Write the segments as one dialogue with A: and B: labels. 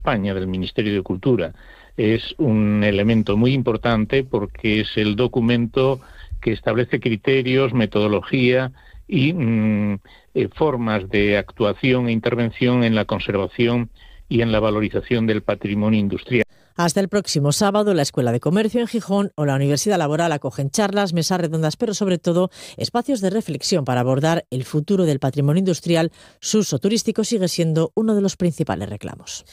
A: España, del Ministerio de Cultura. Es un elemento muy importante porque es el documento que establece criterios, metodología y formas de actuación e intervención en la conservación y en la valorización del patrimonio industrial.
B: Hasta el próximo sábado, la Escuela de Comercio en Gijón o la Universidad Laboral acogen charlas, mesas redondas, pero sobre todo espacios de reflexión para abordar el futuro del patrimonio industrial. Su uso turístico sigue siendo uno de los principales reclamos.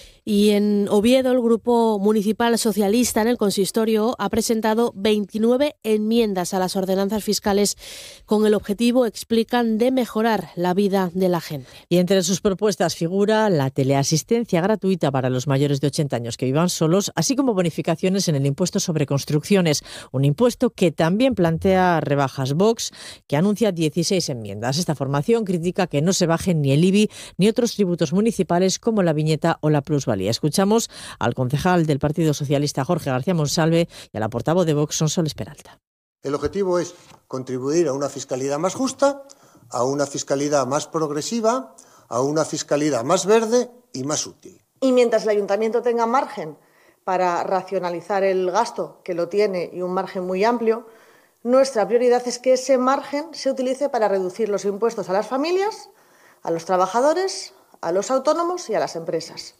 C: Y en Oviedo, el Grupo Municipal Socialista en el Consistorio ha presentado 29 enmiendas a las ordenanzas fiscales con el objetivo, explican, de mejorar la vida de la gente.
B: Y entre sus propuestas figura la teleasistencia gratuita para los mayores de 80 años que vivan solos, así como bonificaciones en el impuesto sobre construcciones, un impuesto que también plantea rebajas. Vox, que anuncia 16 enmiendas. Esta formación critica que no se bajen ni el IBI ni otros tributos municipales como la viñeta o la plusvalía. Escuchamos al concejal del Partido Socialista, Jorge García Monsalve, y a la portavoz de Vox, Sonsoles Peralta.
D: El objetivo es contribuir a una fiscalidad más justa, a una fiscalidad más progresiva, a una fiscalidad más verde y más útil.
E: Y mientras el ayuntamiento tenga margen para racionalizar el gasto, que lo tiene, y un margen muy amplio, nuestra prioridad es que ese margen se utilice para reducir los impuestos a las familias, a los trabajadores, a los autónomos y a las empresas.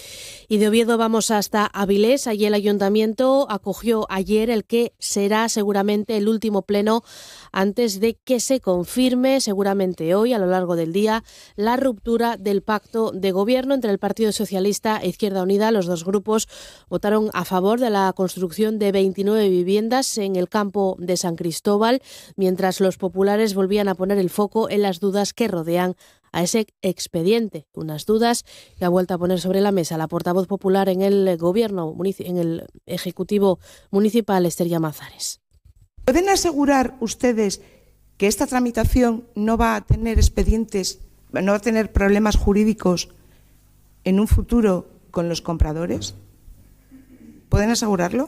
C: Y de Oviedo vamos hasta Avilés. Allí el ayuntamiento acogió ayer el que será seguramente el último pleno antes de que se confirme, seguramente hoy, a lo largo del día, la ruptura del pacto de gobierno entre el Partido Socialista e Izquierda Unida. Los dos grupos votaron a favor de la construcción de 29 viviendas en el campo de San Cristóbal, mientras los populares volvían a poner el foco en las dudas que rodean a ese expediente, unas dudas que ha vuelto a poner sobre la mesa la portavoz popular en el gobierno, en el Ejecutivo Municipal, Esther Llamazares.
F: ¿Pueden asegurar ustedes que esta tramitación no va a tener expedientes, no va a tener problemas jurídicos en un futuro con los compradores? ¿Pueden asegurarlo?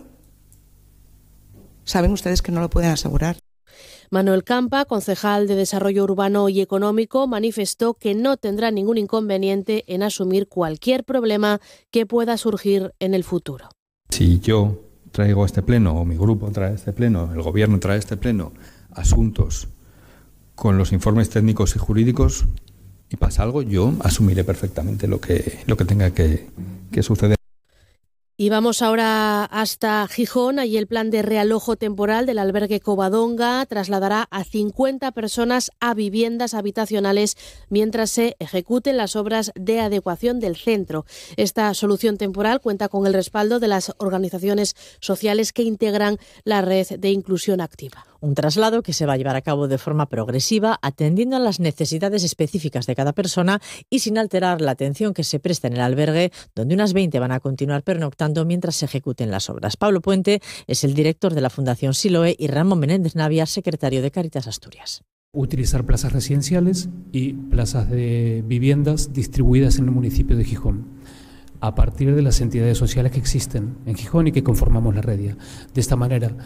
F: Saben ustedes que no lo pueden asegurar.
C: Manuel Campa, concejal de Desarrollo Urbano y Económico, manifestó que no tendrá ningún inconveniente en asumir cualquier problema que pueda surgir en el futuro.
G: Si yo traigo a este pleno, o mi grupo trae a este pleno, el gobierno trae a este pleno, asuntos con los informes técnicos y jurídicos y pasa algo, yo asumiré perfectamente lo que tenga que suceder.
C: Y vamos ahora hasta Gijón. Allí el plan de realojo temporal del albergue Covadonga trasladará a 50 personas a viviendas habitacionales mientras se ejecuten las obras de adecuación del centro. Esta solución temporal cuenta con el respaldo de las organizaciones sociales que integran la red de inclusión activa.
B: Un traslado que se va a llevar a cabo de forma progresiva, atendiendo a las necesidades específicas de cada persona y sin alterar la atención que se presta en el albergue, donde unas 20 van a continuar pernoctando mientras se ejecuten las obras. Pablo Puente es el director de la Fundación Siloe y Ramón Menéndez Navia, secretario de Cáritas Asturias.
H: Utilizar plazas residenciales y plazas de viviendas distribuidas en el municipio de Gijón, a partir de las entidades sociales que existen en Gijón y que conformamos la red. De esta manera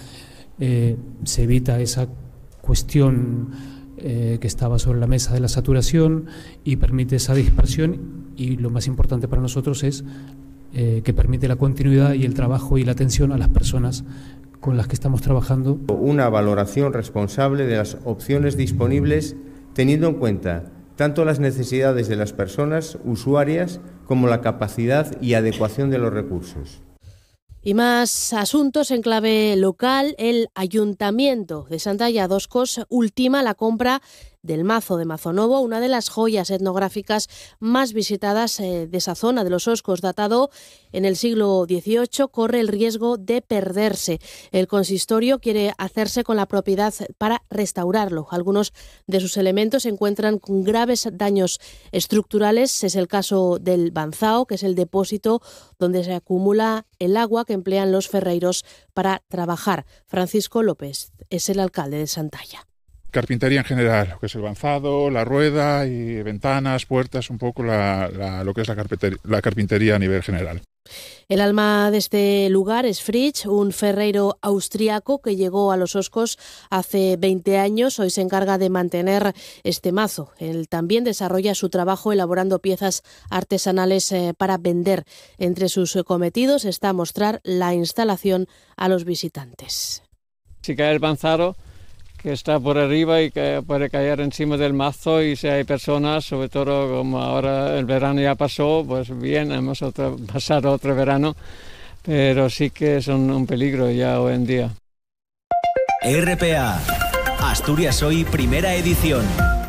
H: se evita esa cuestión que estaba sobre la mesa de la saturación y permite esa dispersión, y lo más importante para nosotros es que permite la continuidad y el trabajo y la atención a las personas con las que estamos trabajando.
I: Una valoración responsable de las opciones disponibles, teniendo en cuenta tanto las necesidades de las personas usuarias como la capacidad y adecuación de los recursos.
C: Y más asuntos en clave local. El Ayuntamiento de Santalla Doscos ultima la compra del Mazo de Mazonovo, una de las joyas etnográficas más visitadas de esa zona de los Oscos, datado en el siglo XVIII, corre el riesgo de perderse. El consistorio quiere hacerse con la propiedad para restaurarlo. Algunos de sus elementos se encuentran con graves daños estructurales. Es el caso del Banzao, que es el depósito donde se acumula el agua que emplean los ferreiros para trabajar. Francisco López es el alcalde de Santalla.
J: Carpintería en general, lo que es el banzado, la rueda y ventanas, puertas, un poco lo que es la carpintería a nivel general.
C: El alma de este lugar es Fritz, un ferreiro austriaco que llegó a los Oscos hace 20 años. Hoy se encarga de mantener este mazo. Él también desarrolla su trabajo elaborando piezas artesanales para vender. Entre sus cometidos está mostrar la instalación a los visitantes.
K: Si cae el banzaro, que está por arriba y que puede caer encima del mazo, y si hay personas, sobre todo como ahora el verano ya pasó, pues bien, hemos pasado otro verano, pero sí que son un peligro ya hoy en día.
L: RPA, Asturias Hoy, primera edición.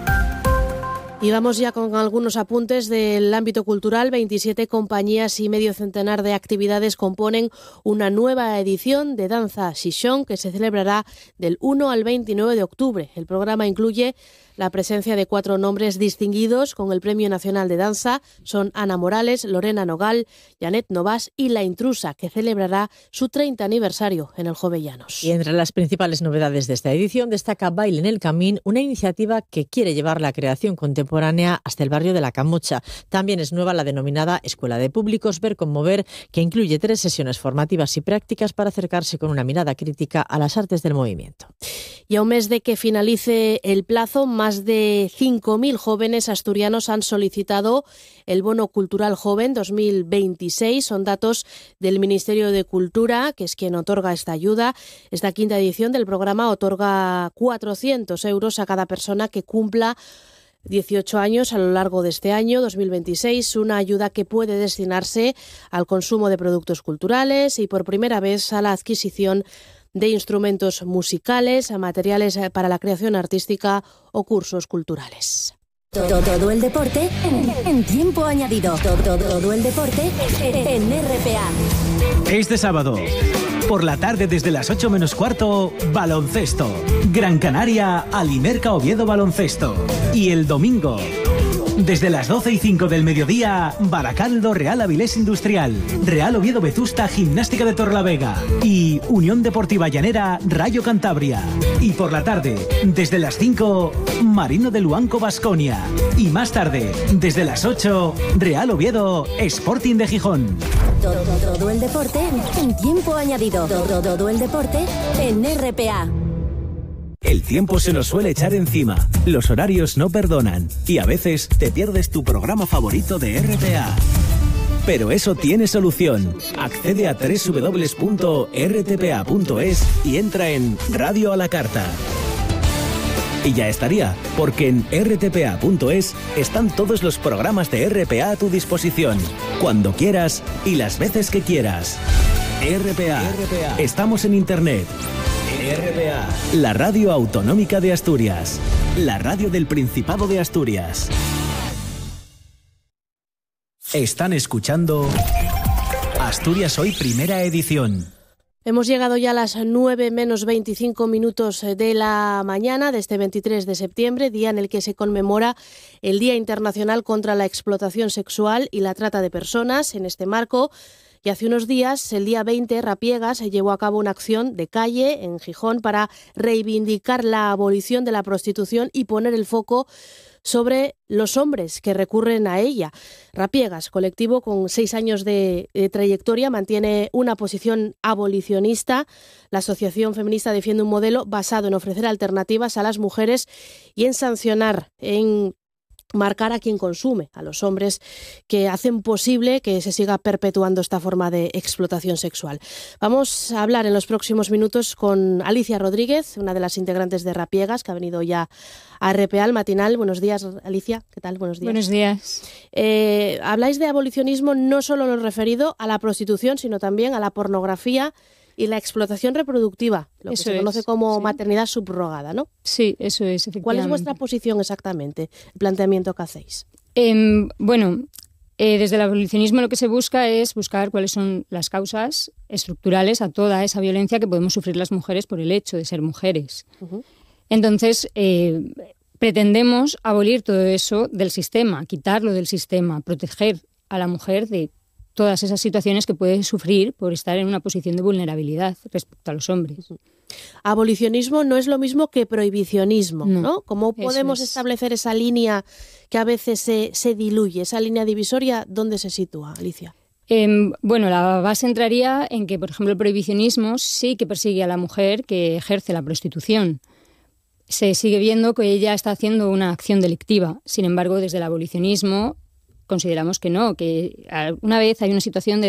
C: Y vamos ya con algunos apuntes del ámbito cultural. 27 compañías y medio centenar de actividades componen una nueva edición de Danza Xixón que se celebrará del 1 al 29 de octubre. El programa incluye la presencia de 4 nombres distinguidos con el Premio Nacional de Danza. Son Ana Morales, Lorena Nogal, Janet Novas y La Intrusa, que celebrará su 30 aniversario en el Jovellanos.
B: Y entre las principales novedades de esta edición destaca Baile en el Camín, una iniciativa que quiere llevar la creación contemporánea hasta el barrio de La Camocha. También es nueva la denominada Escuela de Públicos Ver con Mover, que incluye 3 sesiones formativas y prácticas para acercarse con una mirada crítica a las artes del movimiento.
C: Y a un mes de que finalice el plazo, más de 5.000 jóvenes asturianos han solicitado el Bono Cultural Joven 2026. Son datos del Ministerio de Cultura, que es quien otorga esta ayuda. Esta quinta edición del programa otorga 400 euros a cada persona que cumpla 18 años a lo largo de este año 2026, una ayuda que puede destinarse al consumo de productos culturales y por primera vez a la adquisición de instrumentos musicales, a materiales para la creación artística o cursos culturales.
M: Todo el deporte en tiempo añadido. Todo el deporte en RPA.
N: Este sábado, por la tarde desde las 8 menos cuarto, baloncesto. Gran Canaria, Alimerca Oviedo Baloncesto. Y el domingo, desde las 12:05 del mediodía, Baracaldo Real Avilés Industrial, Real Oviedo Vetusta Gimnástica de Torlavega y Unión Deportiva Llanera Rayo Cantabria. Y por la tarde, desde las 5, Marino de Luanco Baskonia. Y más tarde, desde las 8, Real Oviedo Sporting de Gijón.
M: Todo el deporte en tiempo añadido. Todo el deporte en RPA.
L: El tiempo se nos suele echar encima, los horarios no perdonan y a veces te pierdes tu programa favorito de RPA. Pero eso tiene solución. Accede a www.rtpa.es y entra en Radio a la Carta. Y ya estaría, porque en rtpa.es están todos los programas de RPA a tu disposición, cuando quieras y las veces que quieras. RPA. Estamos en Internet. RPA, la radio autonómica de Asturias, la radio del Principado de Asturias. Están escuchando Asturias Hoy, primera edición.
C: Hemos llegado ya a las 9 menos 25 minutos de la mañana de este 23 de septiembre, día en el que se conmemora el Día Internacional contra la Explotación Sexual y la Trata de Personas. En este marco, y hace unos días, el día 20, Rapiegas se llevó a cabo una acción de calle en Gijón para reivindicar la abolición de la prostitución y poner el foco sobre los hombres que recurren a ella. Rapiegas, colectivo con 6 años de trayectoria, mantiene una posición abolicionista. La asociación feminista defiende un modelo basado en ofrecer alternativas a las mujeres y en sancionar, en marcar a quien consume, a los hombres que hacen posible que se siga perpetuando esta forma de explotación sexual. Vamos a hablar en los próximos minutos con Alicia Rodríguez, una de las integrantes de Rapiegas, que ha venido ya a RPA al matinal. Buenos días, Alicia. ¿Qué tal? Buenos días.
O: Buenos días.
C: Habláis de abolicionismo no solo en lo referido a la prostitución, sino también a la pornografía y la explotación reproductiva, lo que se conoce como maternidad subrogada, ¿no?
O: Sí, eso es, efectivamente.
C: ¿Cuál es vuestra posición exactamente, el planteamiento que hacéis?
O: Desde el abolicionismo lo que se busca es buscar cuáles son las causas estructurales a toda esa violencia que podemos sufrir las mujeres por el hecho de ser mujeres. Uh-huh. Entonces, pretendemos abolir todo eso del sistema, quitarlo del sistema, proteger a la mujer de todas esas situaciones que puede sufrir por estar en una posición de vulnerabilidad respecto a los hombres.
C: Abolicionismo no es lo mismo que prohibicionismo, ¿no? ¿Cómo podemos establecer esa línea que a veces se diluye, esa línea divisoria? ¿Dónde se sitúa, Alicia?
O: Bueno, la base entraría en que, por ejemplo, el prohibicionismo sí que persigue a la mujer que ejerce la prostitución. Se sigue viendo que ella está haciendo una acción delictiva. Sin embargo, desde el abolicionismo consideramos que no, que una vez hay una situación de